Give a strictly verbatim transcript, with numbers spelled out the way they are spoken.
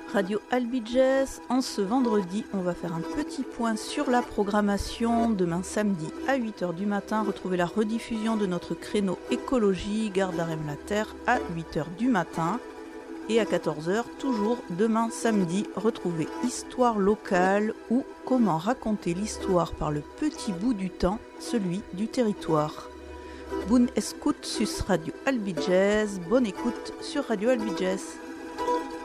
Radio Albi Jazz, en ce vendredi, on va faire un petit point sur la programmation. Demain samedi à huit heures du matin, retrouvez la rediffusion de notre créneau écologie, Gardarem la Terre à huit heures du matin. Et à quatorze heures, toujours demain samedi, retrouvez Histoire locale ou comment raconter l'histoire par le petit bout du temps, celui du territoire. Bonne écoute sur Radio Albi Jazz, bonne écoute sur Radio Albi Jazz.